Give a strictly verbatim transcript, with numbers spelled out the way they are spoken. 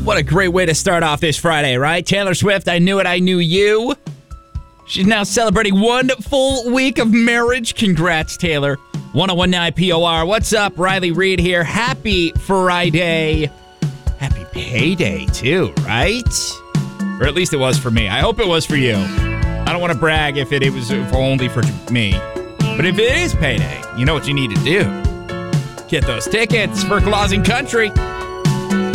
What a great way to start off this Friday, right? Taylor Swift, I Knew It, I Knew You. She's now celebrating one full week of marriage. Congrats, Taylor. one oh one point nine P O R. What's up? Riley Reid here. Happy Friday. Happy payday, too, right? Or at least it was for me. I hope it was for you. I don't want to brag if it, it was only for me. But if it is payday, you know what you need to do. Get those tickets for Claus and Country.